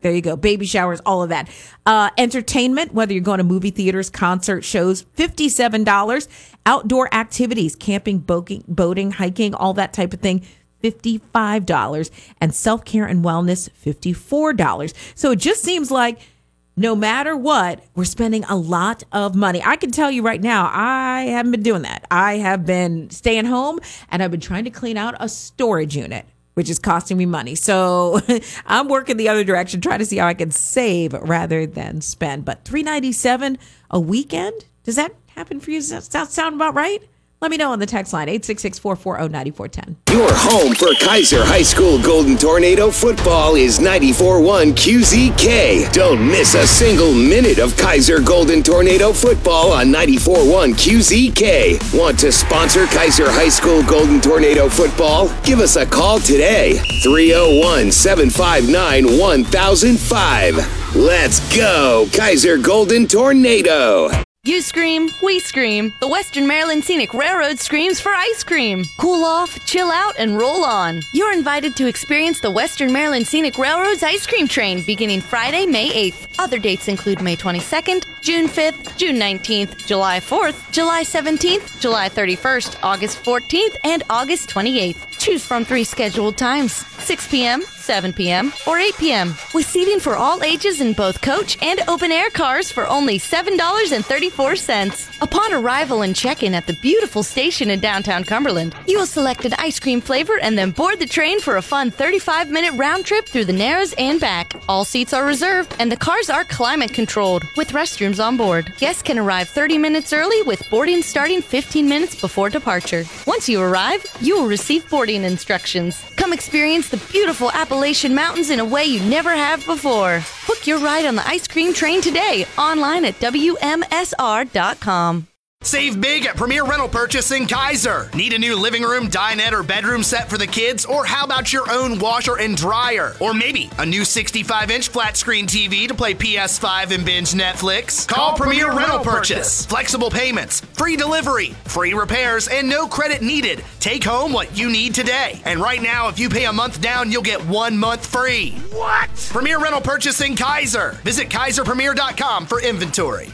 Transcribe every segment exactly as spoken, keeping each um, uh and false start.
There you go. Baby showers, all of that. Uh, entertainment, whether you're going to movie theaters, concert shows, fifty-seven dollars. Outdoor activities, camping, boating, boating, hiking, all that type of thing, fifty-five dollars. And self-care and wellness, fifty-four dollars. So it just seems like no matter what, we're spending a lot of money. I can tell you right now, I haven't been doing that. I have been staying home, and I've been trying to clean out a storage unit, which is costing me money. So I'm working the other direction, trying to see how I can save rather than spend. But three hundred ninety-seven dollars a weekend, does that happen for you? Does that sound about right? Let me know on the text line, eight six six, four four zero, nine four one zero. Your home for Kaiser High School Golden Tornado football is ninety-four point one Q Z K. Don't miss a single minute of Kaiser Golden Tornado football on ninety-four point one Q Z K. Want to sponsor Kaiser High School Golden Tornado football? Give us a call today, three oh one, seven five nine, one thousand five. Let's go, Kaiser Golden Tornado. You scream, we scream. The Western Maryland Scenic Railroad screams for ice cream. Cool off, chill out, and roll on. You're invited to experience the Western Maryland Scenic Railroad's ice cream train beginning Friday, May eighth. Other dates include May twenty-second, June fifth, June nineteenth, July fourth, July seventeenth, July thirty-first, August fourteenth, and August twenty-eighth. Choose from three scheduled times, six p.m., seven p.m., or eight p.m. with seating for all ages in both coach and open-air cars for only seven dollars and thirty-four cents. Upon arrival and check-in at the beautiful station in downtown Cumberland, you will select an ice cream flavor and then board the train for a fun thirty-five minute round trip through the Narrows and back. All seats are reserved, and the cars are climate-controlled with restrooms on board. Guests can arrive thirty minutes early with boarding starting fifteen minutes before departure. Once you arrive, you will receive boarding instructions. Come experience the beautiful Appalachian Mountains in a way you never have before. Book your ride on the ice cream train today online at W M S R dot com. Save big at Premier Rental Purchase in Kaiser. Need a new living room, dinette, or bedroom set for the kids? Or how about your own washer and dryer? Or maybe a new sixty-five inch flat screen T V to play P S five and binge Netflix? Call, Call Premier, Premier Rental, Rental Purchase. Purchase. Flexible payments, free delivery, free repairs, and no credit needed. Take home what you need today. And right now, if you pay a month down, you'll get one month free. What? Premier Rental Purchase in Kaiser. Visit Kaiser Premier dot com for inventory.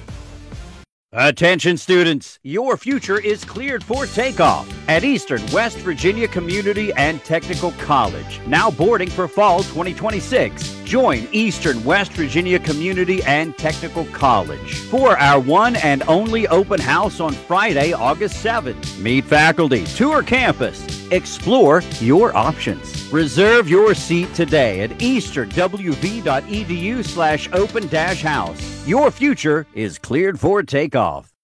Attention students, your future is cleared for takeoff at Eastern West Virginia Community and Technical College. Now boarding for fall twenty twenty-six. Join Eastern West Virginia Community and Technical College for our one and only open house on Friday, August seventh. Meet faculty, tour campus, explore your options. Reserve your seat today at easternwv.edu slash open dash house. Your future is cleared for takeoff.